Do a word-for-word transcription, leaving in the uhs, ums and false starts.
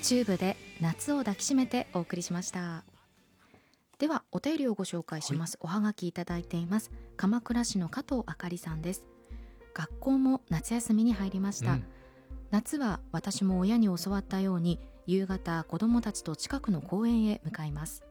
チューブで夏を抱きしめてお送りしました。ではお便りをご紹介します、はい、おはがきいただいています。鎌倉市の加藤あかりさんです。学校も夏休みに入りました、うん、夏は私も親に教わったように夕方子どもたちと近くの公園へ向かいます。